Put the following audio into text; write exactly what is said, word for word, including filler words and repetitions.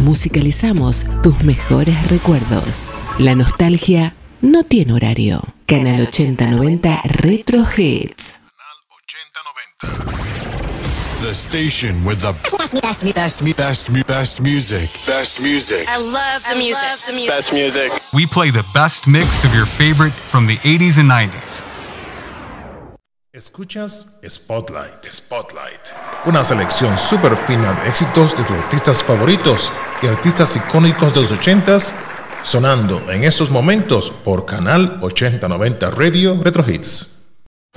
Musicalizamos tus mejores recuerdos. La nostalgia no tiene horario. Canal ochenta noventa Retro Hits. Canal ochenta noventa. The station with the best, best, best, best, best music. Best music. I love the music. I love the music. Best music. We play the best mix of your favorite from the eighties and nineties. Escuchas Spotlight. Spotlight. Una selección súper fina de éxitos de tus artistas favoritos y artistas icónicos de los ochentas, sonando en estos momentos por Canal ochenta noventa Radio Retro Hits.